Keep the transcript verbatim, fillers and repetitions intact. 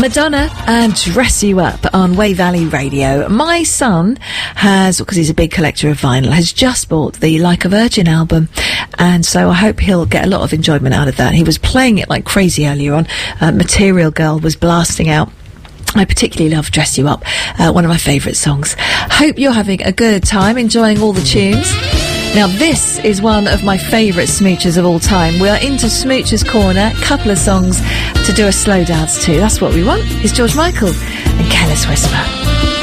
Madonna and Dress You Up on Way Valley Radio. My son has, because he's a big collector of vinyl, has just bought the Like a Virgin album, and so I hope he'll get a lot of enjoyment out of that. He was playing it like crazy earlier on. Uh, Material Girl was blasting out. I particularly love Dress You Up, uh, one of my favourite songs. Hope you're having a good time, enjoying all the tunes. Now, this is one of my favourite smoochers of all time. We are into Smoocher's Corner, couple of songs to do a slow dance to. That's what we want. It's George Michael and Careless Whisper.